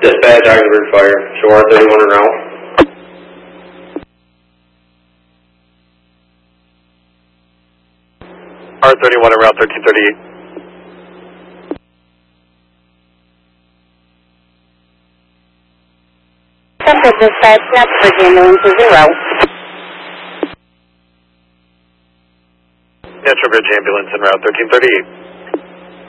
Dispatch, Augsburg Fire, show R31 en route. R31 en route 1338. Central Dispatch, Knappsburg ambulance is en route. Natural Bridge ambulance en route 1338.